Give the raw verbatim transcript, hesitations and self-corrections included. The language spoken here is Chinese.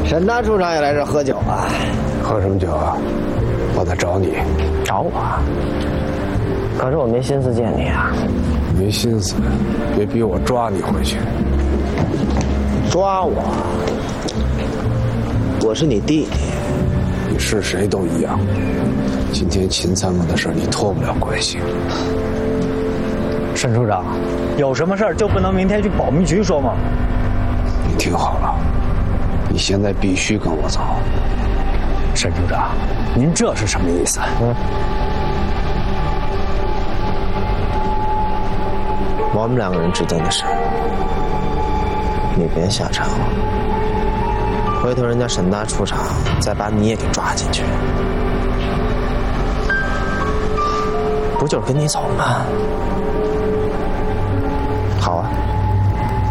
沈大处长也来这喝酒啊？ 喝什么酒啊？我在找你。 找我？可是我没心思见你啊。 没心思，别逼我抓你回去。 抓我？我是你弟弟。 你是谁都一样。今天秦参谋的事你脱不了关系。 沈处长，有什么事儿就不能明天去保密局说吗？ 你听好了，你现在必须跟我走。 沈处长，您这是什么意思？嗯， 我们两个人之间的事，你别瞎掺和。回头人家沈大处长再把你也给抓进去，不就是跟你走吗？好啊。